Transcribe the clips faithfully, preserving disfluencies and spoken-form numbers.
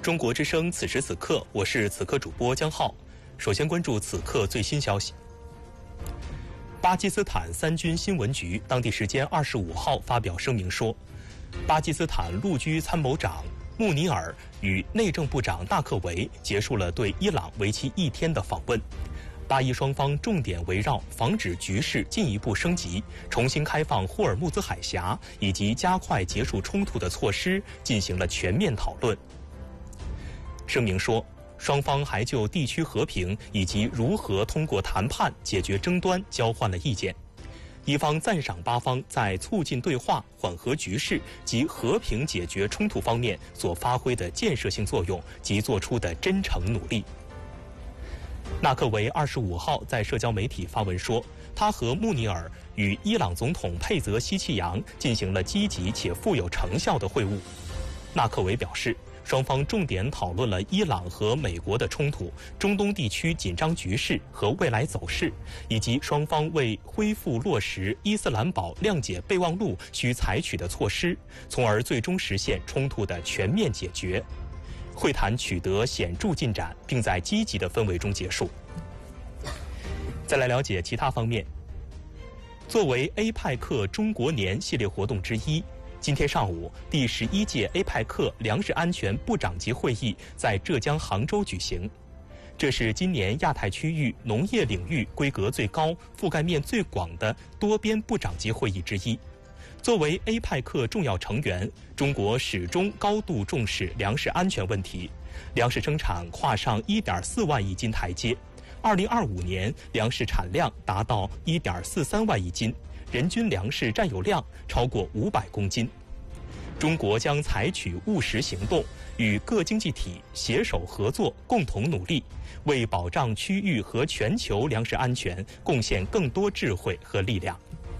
中国之声，此时此刻，我是此刻主播江浩。首先关注此刻最新消息。巴基斯坦三军新闻局当地时间二十五号发表声明说，巴基斯坦陆军参谋长穆尼尔与内政部长纳克维结束了对伊朗为期一天的访问。巴伊双方重点围绕防止局势进一步升级、重新开放霍尔木兹海峡以及加快结束冲突的措施进行了全面讨论。声明说，双方还就地区和平以及如何通过谈判解决争端交换了意见。一方赞赏巴方在促进对话、缓和局势及和平解决冲突方面所发挥的建设性作用及做出的真诚努力。纳克维二十五号在社交媒体发文说，他和穆尼尔与伊朗总统佩泽希奇扬进行了积极且富有成效的会晤。纳克维表示，双方重点讨论了伊朗和美国的冲突、中东地区紧张局势和未来走势，以及双方为恢复落实伊斯兰堡谅解备忘录需采取的措施，从而最终实现冲突的全面解决。会谈取得显著进展，并在积极的氛围中结束。再来了解其他方面。作为 A 派克中国年系列活动之一，今天上午，第十一届 A 派克粮食安全部长级会议在浙江杭州举行。这是今年亚太区域农业领域规格最高、覆盖面最广的多边部长级会议之一。作为 A 派克重要成员，中国始终高度重视粮食安全问题，粮食生产跨上 一点四万亿斤台阶。二零二五年，粮食产量达到 一点四三万亿斤，人均粮食占有量超过五百公斤。中国将采取务实行动，与各经济体携手合作，共同努力，为保障区域和全球粮食安全贡献更多智慧和力量。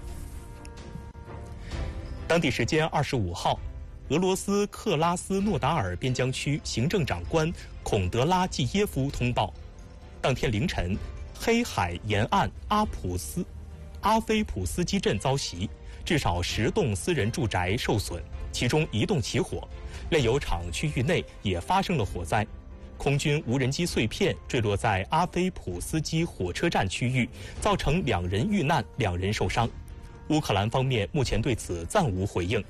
当地时间二十五号，俄罗斯克拉斯诺达尔边疆区行政长官孔德拉季耶夫通报，当天凌晨，黑海沿岸阿普斯、阿菲普斯基镇遭袭，至少十栋私人住宅受损，其中一栋起火，炼油厂区域内也发生了火灾。空军无人机碎片坠落在阿菲普斯基火车站区域，造成两人遇难，两人受伤。乌克兰方面目前对此暂无回应。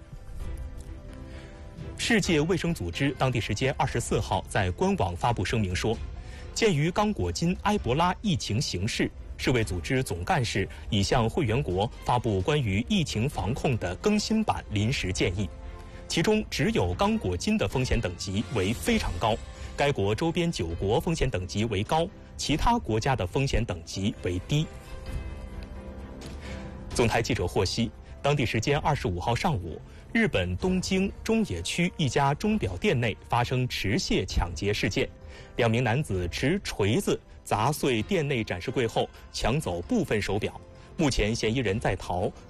世界卫生组织当地时间二十四号在官网发布声明说，鉴于刚果金埃博拉疫情形势，世卫组织总干事已向会员国发布关于疫情防控的更新版临时建议，其中只有刚果金的风险等级为非常高，该国周边九国风险等级为高，其他国家的风险等级为低。总台记者获悉，当地时间二十五号上午，日本东京中野区一家钟表店内发生持械抢劫事件，两名男子持锤子砸碎店内展示柜后抢走部分手表，目前嫌疑人在逃，